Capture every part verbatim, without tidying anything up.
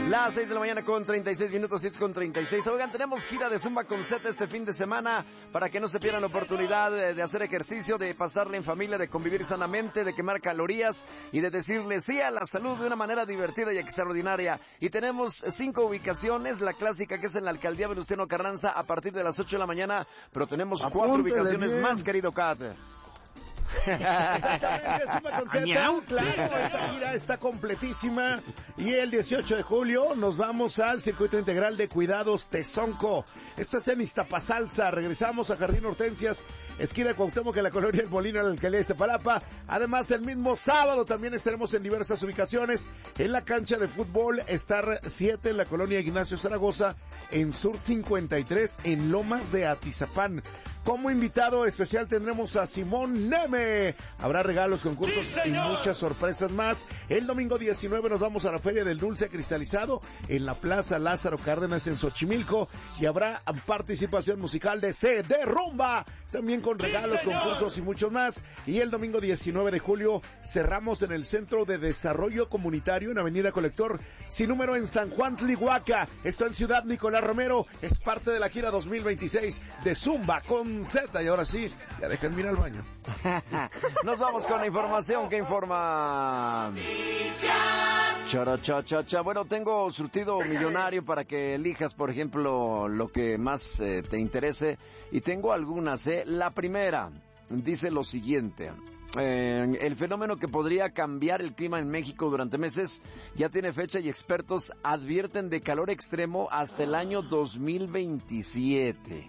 Las seis de la mañana con treinta y seis minutos, siete con treinta y seis. Oigan, tenemos gira de Zumba con Z este fin de semana para que no se pierdan la oportunidad de, de hacer ejercicio, de pasarle en familia, de convivir sanamente, de quemar calorías y de decirle sí a la salud de una manera divertida y extraordinaria. Y tenemos cinco ubicaciones, la clásica que es en la Alcaldía Venustiano Carranza a partir de las ocho de la mañana, pero tenemos Apúntele cuatro ubicaciones bien. Más, querido Kat. Exactamente, Zumba con Z, claro, esta gira está completísima y el dieciocho de julio nos vamos al Circuito Integral de Cuidados Tezonco. Esto es en Iztapasalsa. Regresamos a Jardín Hortensias, esquina de Cuauhtémoc, en la colonia El Molino, en la alcaldía de Iztapalapa. Además, el mismo sábado también estaremos en diversas ubicaciones en la cancha de fútbol Star siete en la colonia Ignacio Zaragoza, en Sur cincuenta y tres en Lomas de Atizapán. Como invitado especial tendremos a Simón Neme. Habrá regalos, concursos sí, y muchas sorpresas más. El domingo diecinueve nos vamos a la Feria del Dulce Cristalizado en la Plaza Lázaro Cárdenas en Xochimilco y habrá participación musical de C D Rumba, también con regalos, sí, concursos y mucho más. Y el domingo diecinueve de julio cerramos en el Centro de Desarrollo Comunitario en Avenida Colector sin número en San Juan Tlihuaca. Esto en Ciudad Nicolás Romero. Es parte de la gira dos mil veintiséis de Zumba con Z. Y ahora sí, ya déjenme ir al baño. Nos vamos con la información que informa Chara, cha, cha, cha. Bueno, tengo surtido millonario para que elijas, por ejemplo, lo que más eh, te interese. Y tengo algunas, ¿eh? La primera dice lo siguiente. Eh, el fenómeno que podría cambiar el clima en México durante meses ya tiene fecha y expertos advierten de calor extremo hasta el año dos mil veintisiete.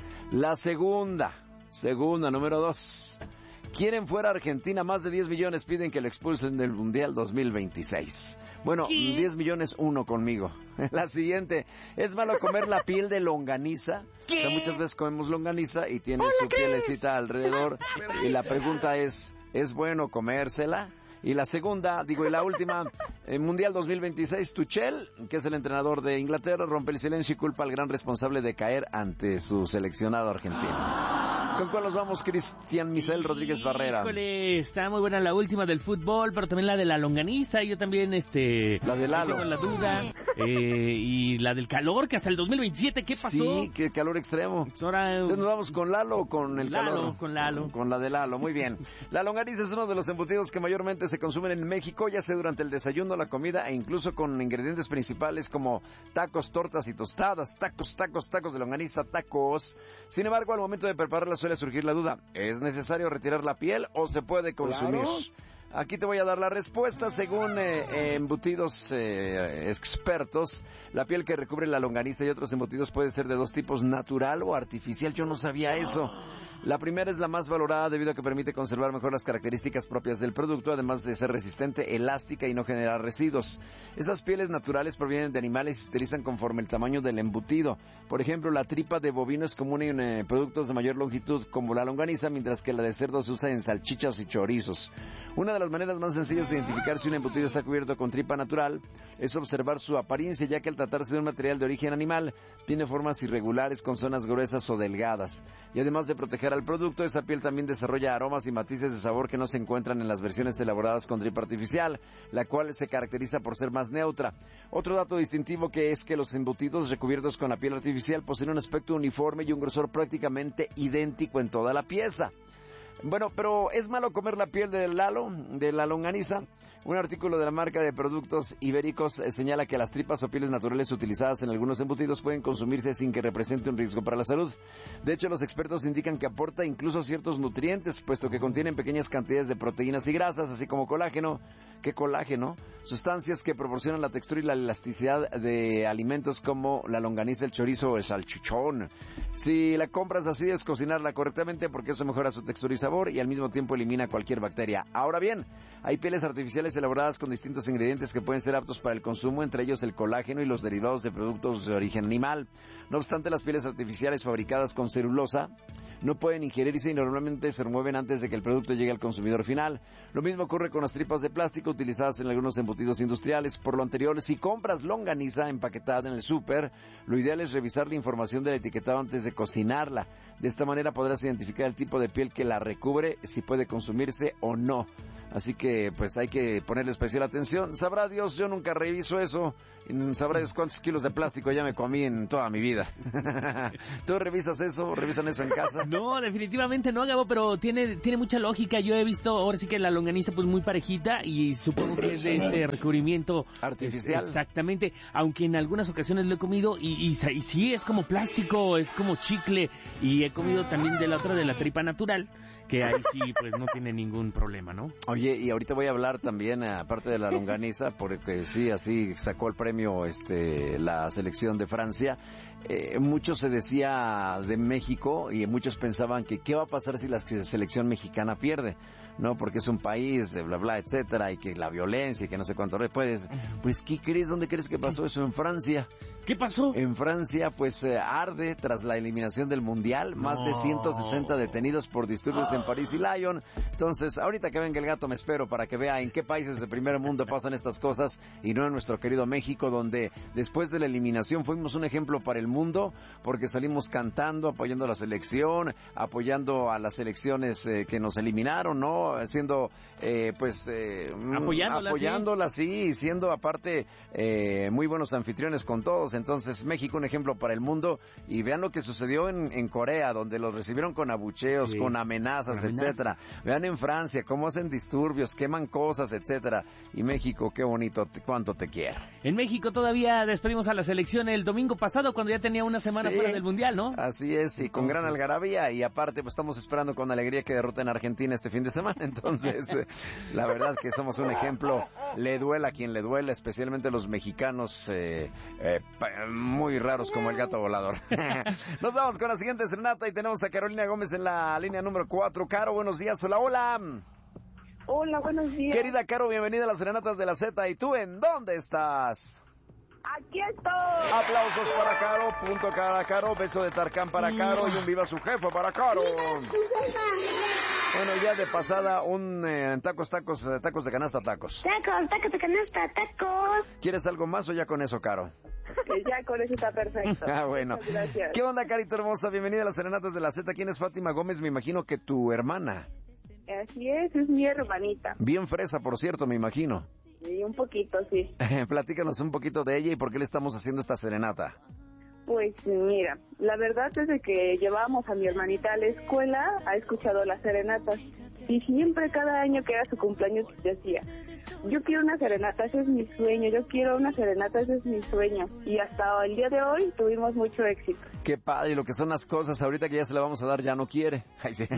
La segunda, segunda, número dos. Quieren fuera Argentina, más de diez millones piden que lo expulsen del Mundial dos mil veintiséis. Bueno, ¿qué? diez millones uno conmigo. La siguiente, ¿es malo comer la piel de longaniza? ¿Qué? O sea, muchas veces comemos longaniza y tiene Hola, su pielecita es? alrededor. Y la pregunta es, ¿es bueno comérsela? Y la segunda, digo, y la última, en Mundial dos mil veintiséis, Tuchel, que es el entrenador de Inglaterra, rompe el silencio y culpa al gran responsable de caer ante su seleccionado argentino. ¿Con cuál nos vamos, Cristian Misael Rodríguez Barrera? Híjole, está muy buena la última del fútbol, pero también la de la longaniza, yo también, este... La de Lalo. Tengo la duda, eh, y la del calor, que hasta el dos mil veintisiete, ¿qué pasó? Sí, que calor extremo. Pues ahora, Entonces nos vamos con Lalo o con el Lalo, calor. con Lalo. Con la de Lalo, muy bien. La longaniza es uno de los embutidos que mayormente se consumen en México, ya sea durante el desayuno, la comida e incluso con ingredientes principales como tacos, tortas y tostadas, tacos, tacos, tacos de longaniza, tacos. Sin embargo, al momento de prepararla suele surgir la duda, ¿es necesario retirar la piel o se puede consumir? Claro. Aquí te voy a dar la respuesta. Según eh, embutidos eh, expertos, la piel que recubre la longaniza y otros embutidos puede ser de dos tipos, natural o artificial. Yo no sabía eso. La primera es la más valorada debido a que permite conservar mejor las características propias del producto, además de ser resistente, elástica y no generar residuos. Esas pieles naturales provienen de animales y se utilizan conforme el tamaño del embutido. Por ejemplo, la tripa de bovino es común en eh, productos de mayor longitud como la longaniza, mientras que la de cerdo se usa en salchichas y chorizos. Una de las maneras más sencillas de identificar si un embutido está cubierto con tripa natural es observar su apariencia, ya que al tratarse de un material de origen animal, tiene formas irregulares con zonas gruesas o delgadas. Y además de proteger al producto, esa piel también desarrolla aromas y matices de sabor que no se encuentran en las versiones elaboradas con tripa artificial, la cual se caracteriza por ser más neutra. Otro dato distintivo que es que los embutidos recubiertos con la piel artificial poseen un aspecto uniforme y un grosor prácticamente idéntico en toda la pieza. Bueno, pero ¿es malo comer la piel del Lalo, de la longaniza? Un artículo de la marca de productos ibéricos eh, señala que las tripas o pieles naturales utilizadas en algunos embutidos pueden consumirse sin que represente un riesgo para la salud. De hecho, los expertos indican que aporta incluso ciertos nutrientes, puesto que contienen pequeñas cantidades de proteínas y grasas, así como colágeno. ¿Qué colágeno? Sustancias que proporcionan la textura y la elasticidad de alimentos como la longaniza, el chorizo o el salchichón. Si la compras así, es cocinarla correctamente porque eso mejora su textura y sabor y al mismo tiempo elimina cualquier bacteria. Ahora bien, hay pieles artificiales elaboradas con distintos ingredientes que pueden ser aptos para el consumo, entre ellos el colágeno y los derivados de productos de origen animal. No obstante, las pieles artificiales fabricadas con celulosa no pueden ingerirse y normalmente se remueven antes de que el producto llegue al consumidor final. Lo mismo ocurre con las tripas de plástico utilizadas en algunos embutidos industriales. Por lo anterior, si compras longaniza empaquetada en el súper, lo ideal es revisar la información del etiquetado antes de cocinarla. De esta manera podrás identificar el tipo de piel que la recubre, si puede consumirse o no. Así que pues hay que ponerle especial atención. Sabrá Dios, yo nunca reviso eso. y sabrá Dios cuántos kilos de plástico ya me comí en toda mi vida. ¿Tú revisas eso? ¿Revisan eso en casa? No, definitivamente no, Gabo, pero tiene tiene mucha lógica. Yo he visto ahora sí que la longaniza pues muy parejita y supongo que es de este recubrimiento artificial. Es, exactamente, aunque en algunas ocasiones lo he comido y, y, y sí, es como plástico, es como chicle, y he comido también de la otra, de la tripa natural, que ahí sí pues no tiene ningún problema, ¿no? Oye, y ahorita voy a hablar también, aparte de la longaniza, porque sí, así sacó el premio este la selección de Francia. Eh, mucho se decía de México y muchos pensaban que qué va a pasar si la selección mexicana pierde, ¿no? Porque es un país, bla, bla, etcétera, y que la violencia y que no sé cuánto. Pues, pues ¿qué crees? ¿Dónde crees que pasó eso? En Francia. ¿Qué pasó? En Francia, pues eh, arde tras la eliminación del Mundial. Más no. de ciento sesenta detenidos por disturbios en París y Lyon. Entonces, ahorita que venga el gato me espero para que vea en qué países de primer mundo pasan estas cosas y no en nuestro querido México, donde después de la eliminación fuimos un ejemplo para el mundo porque salimos cantando, apoyando a la selección, apoyando a las selecciones eh, que nos eliminaron, ¿no? Siendo, eh, pues, eh, apoyándolas, apoyándolas sí, y siendo aparte eh, muy buenos anfitriones con todos. Entonces, México un ejemplo para el mundo, y vean lo que sucedió en, en Corea, donde los recibieron con abucheos, sí, con amenazas, con etcétera. Amenazas. Vean en Francia cómo hacen disturbios, queman cosas, etcétera. Y México, qué bonito, cuánto te quiero. En México todavía despedimos a la selección el domingo pasado, cuando ya tenía una semana sí, fuera del Mundial, ¿no? Así es, y con Entonces... gran algarabía, y aparte pues estamos esperando con alegría que derroten a Argentina este fin de semana. Entonces, la verdad que somos un ejemplo, le duela a quien le duela, especialmente los mexicanos eh, eh, muy raros como el gato volador. Nos vamos con la siguiente serenata y tenemos a Carolina Gómez en la línea número cuatro. Caro, buenos días. Hola, hola. Hola, buenos días. Querida Caro, bienvenida a las serenatas de la Z. ¿Y tú en dónde estás? Aquí estoy. Aplausos para Caro, punto para Caro, beso de Tarcán para Caro y un viva su jefe para Caro. Bueno, ya de pasada, un eh, tacos, tacos, tacos de canasta, tacos. Tacos, tacos de canasta, tacos. ¿Quieres algo más o ya con eso, Caro? Ya con eso está perfecto. Ah, bueno. Muchas gracias. ¿Qué onda, Carito hermosa? Bienvenida a las serenatas de la Z. ¿Quién es Fátima Gómez? Me imagino que tu hermana. Así es, es mi hermanita. Bien fresa, por cierto, me imagino. Sí, un poquito, sí. Platícanos un poquito de ella y por qué le estamos haciendo esta serenata. Pues mira, la verdad desde que llevábamos a mi hermanita a la escuela ha escuchado las serenatas y siempre cada año que era su cumpleaños decía, yo quiero una serenata, ese es mi sueño, yo quiero una serenata, ese es mi sueño, y hasta el día de hoy tuvimos mucho éxito. Qué padre, lo que son las cosas, ahorita que ya se la vamos a dar ya no quiere. Ay, sí.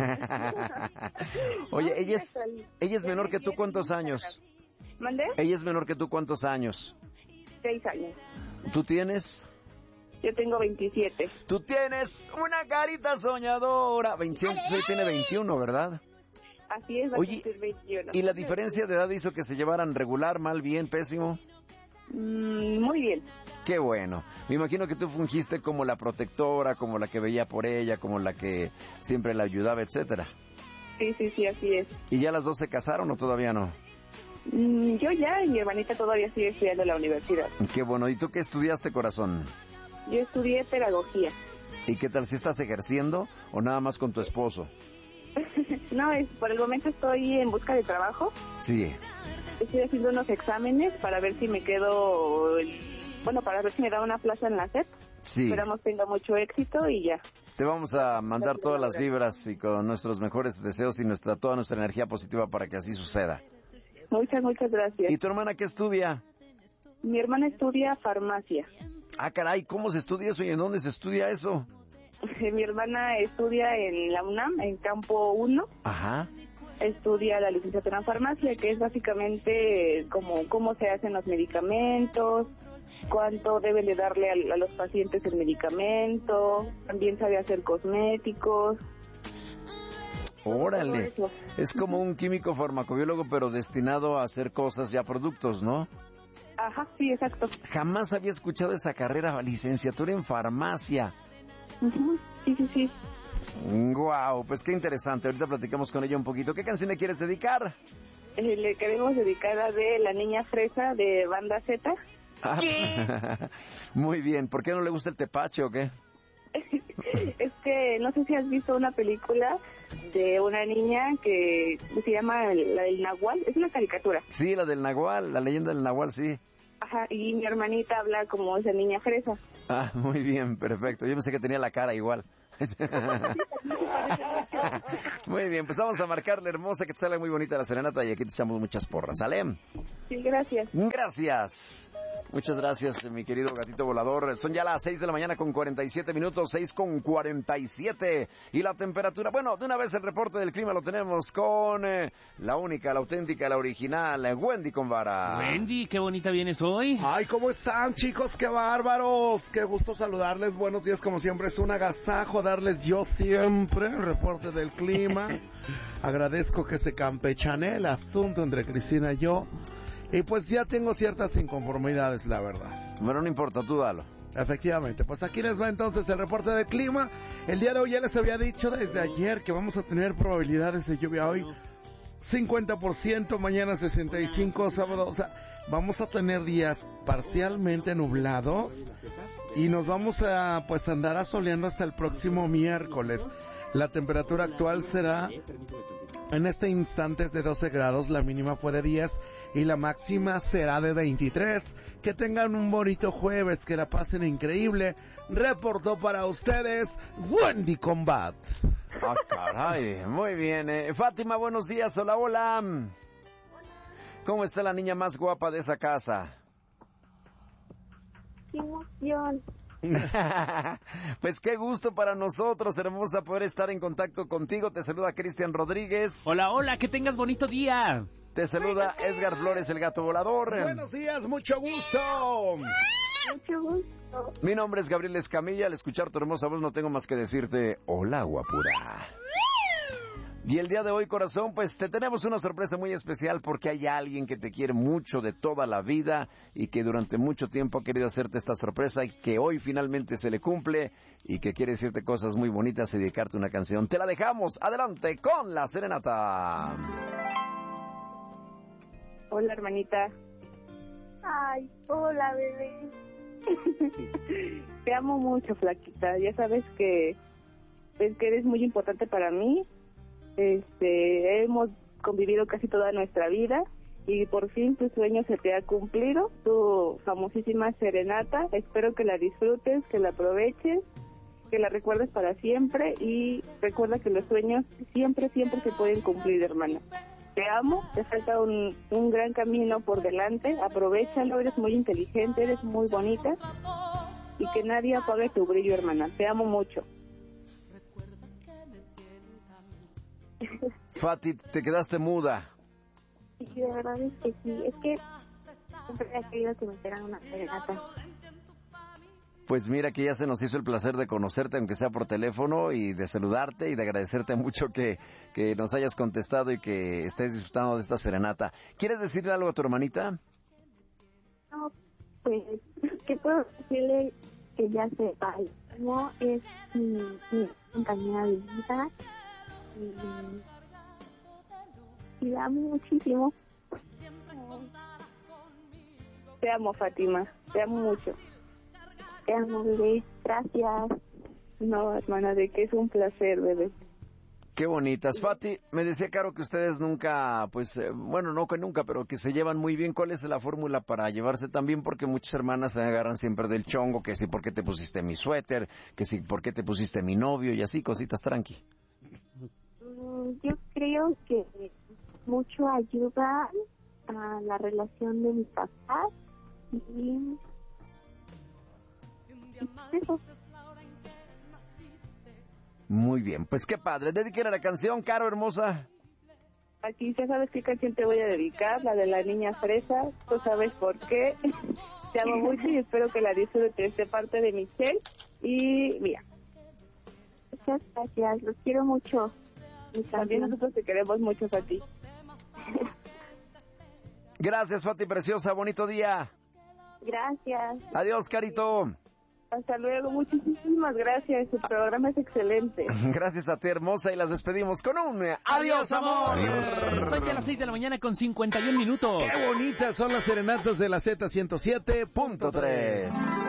Oye, ella es, ella es menor que tú, ¿cuántos años? ¿Mandé? Ella es menor que tú, ¿cuántos años? Seis años. ¿Tú tienes? Yo tengo veintisiete. Tú tienes una carita soñadora. veintisiete, sí, tiene veintiuno, ¿verdad? Así es, va Oye, a cumplir veintiuno. ¿Y la diferencia de edad hizo que se llevaran regular, mal, bien, pésimo? Mm, muy bien. Qué bueno. Me imagino que tú fungiste como la protectora, como la que veía por ella, como la que siempre la ayudaba, etcétera. Sí, sí, sí, así es. ¿Y ya las dos se casaron o todavía no? Mm, yo ya, y mi hermanita todavía sigue estudiando en la universidad. Qué bueno. ¿Y tú qué estudiaste, corazón? Yo estudié pedagogía. ¿Y qué tal, si estás ejerciendo o nada más con tu esposo? No, es, por el momento estoy en busca de trabajo. Sí. Estoy haciendo unos exámenes para ver si me quedo, bueno, para ver si me da una plaza en la S E P. Sí. Esperamos tenga mucho éxito y ya. Te vamos a mandar todas las vibras y con nuestros mejores deseos y nuestra toda nuestra energía positiva para que así suceda. Muchas, muchas gracias. ¿Y tu hermana qué estudia? Mi hermana estudia farmacia. Ah, caray, ¿cómo se estudia eso y en dónde se estudia eso? Mi hermana estudia en la UNAM, en campo uno. Ajá. Estudia la licenciatura en farmacia, que es básicamente como cómo se hacen los medicamentos, cuánto deben de darle a, a los pacientes el medicamento, también sabe hacer cosméticos. Órale, es como un químico farmacobiólogo, pero destinado a hacer cosas ya productos, ¿no? Ajá, sí, exacto. Jamás había escuchado esa carrera, licenciatura en farmacia. Uh-huh. Sí, sí, sí. Guau, pues qué interesante. Ahorita platicamos con ella un poquito. ¿Qué canción le quieres dedicar? Eh, le queremos dedicar a de La Niña Fresa de Banda Z. Ah, muy bien. ¿Por qué no le gusta el tepache o qué? Es que no sé si has visto una película de una niña que se llama la del Nahual. Es una caricatura. Sí, la del Nahual, la leyenda del Nahual, sí. Ajá, y mi hermanita habla como esa niña fresa. Ah, muy bien, perfecto. Yo pensé que tenía la cara igual. Muy bien, pues vamos a marcarle, hermosa, que te sale muy bonita la serenata y aquí te echamos muchas porras, ¿sale? Sí, gracias. Gracias. Muchas gracias, mi querido gatito volador. Son ya las seis de la mañana con cuarenta y siete minutos, seis con cuarenta y siete. Y la temperatura, bueno, de una vez el reporte del clima lo tenemos con eh, la única, la auténtica, la original, eh, Wendy Convara. Wendy, qué bonita vienes hoy. Ay, ¿cómo están, chicos? ¡Qué bárbaros! Qué gusto saludarles. Buenos días, como siempre. Es un agasajo darles yo siempre el reporte del clima. Agradezco que se campechane el asunto entre Cristina y yo. Y pues ya tengo ciertas inconformidades, la verdad. Bueno, no importa, tú dalo. Efectivamente, pues aquí les va entonces el reporte del clima. El día de hoy ya les había dicho desde ayer que vamos a tener probabilidades de lluvia hoy. cincuenta por ciento, mañana sesenta y cinco por ciento, sábado, o sea, vamos a tener días parcialmente nublados y nos vamos a pues andar asoleando hasta el próximo miércoles. La temperatura actual será en este instante es de doce grados, la mínima fue de diez y la máxima será de veintitrés. Que tengan un bonito jueves, que la pasen increíble. Reportó para ustedes Wendy Combat. Ah, caray, muy bien. Eh. Fátima, buenos días, hola, hola. ¿Cómo está la niña más guapa de esa casa? ¡Qué emoción! Pues qué gusto para nosotros, hermosa, poder estar en contacto contigo. Te saluda Cristian Rodríguez. Hola, hola, que tengas bonito día. Te saluda Edgar Flores, el gato volador. Buenos días, mucho gusto. Mucho gusto. Mi nombre es Gabriel Escamilla. Al escuchar tu hermosa voz no tengo más que decirte hola, guapura. Y el día de hoy, corazón, pues te tenemos una sorpresa muy especial porque hay alguien que te quiere mucho de toda la vida y que durante mucho tiempo ha querido hacerte esta sorpresa y que hoy finalmente se le cumple y que quiere decirte cosas muy bonitas y dedicarte una canción. Te la dejamos. Adelante con la serenata. Hola, hermanita. Ay, hola, bebé. Te amo mucho, flaquita. Ya sabes que, es que eres muy importante para mí. Este, hemos convivido casi toda nuestra vida y por fin tu sueño se te ha cumplido, tu famosísima serenata. Espero que la disfrutes, que la aproveches, que la recuerdes para siempre y recuerda que los sueños siempre, siempre se pueden cumplir, hermana. Te amo, te falta un, un gran camino por delante, aprovéchalo, eres muy inteligente, eres muy bonita y que nadie apague tu brillo, hermana. Te amo mucho. Fati, te quedaste muda. Sí, de verdad es que sí, es que siempre he querido que me hicieran una serenata. Pues mira que ya se nos hizo el placer de conocerte, aunque sea por teléfono, y de saludarte y de agradecerte mucho que, que nos hayas contestado y que estés disfrutando de esta serenata. ¿Quieres decirle algo a tu hermanita? No, pues, ¿qué puedo decirle? Que ya sepa, no es mi, mi compañera de vida y, y la amo muchísimo. Te amo, Fátima, te amo mucho. Te amo, bebé, gracias. No, hermana, de que es un placer, bebé. Qué bonitas. Fati, me decía Caro que ustedes nunca, pues, eh, bueno, no que nunca, pero que se llevan muy bien. ¿Cuál es la fórmula para llevarse tan bien? Porque muchas hermanas se agarran siempre del chongo, que si por qué te pusiste mi suéter, que si por qué te pusiste mi novio y así, cositas tranqui. Yo creo que mucho ayuda a la relación de mis papás y eso. Muy bien, pues qué padre. Dedíquenle la canción, Caro, hermosa. Aquí ya sabes qué canción te voy a dedicar, la de la niña fresa. Tú sabes por qué. Te amo mucho y espero que la disfrutes de parte de Michelle. Y mira. Muchas gracias, los quiero mucho. Y también nosotros te queremos mucho a ti. Gracias, Fati, preciosa. Bonito día. Gracias. Adiós, Carito. Hasta luego. Muchísimas gracias. Su programa es excelente. Gracias a ti, hermosa. Y las despedimos con un adiós, amor. Adiós. Son ya las seis de la mañana con cincuenta y un minutos. Qué bonitas son las serenatas de la Z ciento siete punto tres.